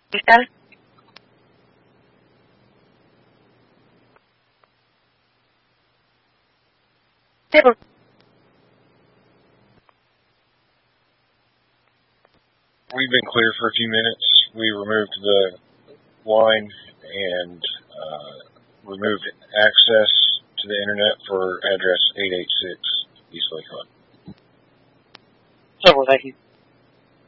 Está. Table. We've been clear for a few minutes. We removed the line and removed access to the internet for address 886.